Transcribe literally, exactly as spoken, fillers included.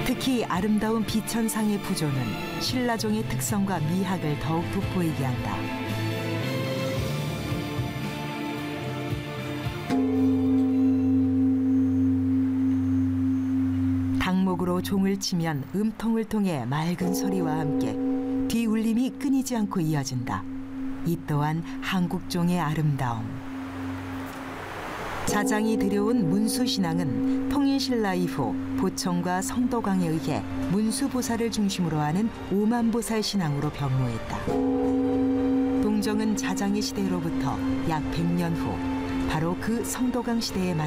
특히 아름다운 비천상의 부조는 신라종의 특성과 미학을 더욱 돋보이게 한다. 닭목으로 종을 치면 음통을 통해 맑은 소리와 함께 뒤울림이 끊이지 않고 이어진다. 이 또한 한국종의 아름다움. 자장이 들여온 문수신앙은 통일신라 이후 보청과 성도광에 의해 문수보살을 중심으로 하는 오만보살 신앙으로 변모했다. 동정은 자장의 시대로부터 약 백 년 후 바로 그 성도광 시대에